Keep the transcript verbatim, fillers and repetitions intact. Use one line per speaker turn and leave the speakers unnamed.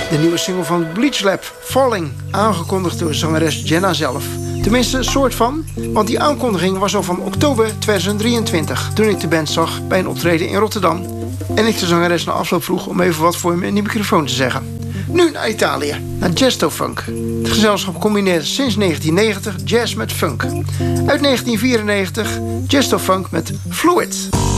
De nieuwe single van Bleach Lab, Falling, aangekondigd door zangeres Jenna zelf. Tenminste, een soort van, want die aankondiging was al van oktober tweeduizend drieëntwintig... toen ik de band zag bij een optreden in Rotterdam. En ik de zangeres na afloop vroeg om even wat voor hem in die microfoon te zeggen. Nu naar Italië, naar Gesto Funk. Het gezelschap combineert sinds negentien negentig jazz met funk. Uit negentien vierennegentig Gesto Funk met Fluid.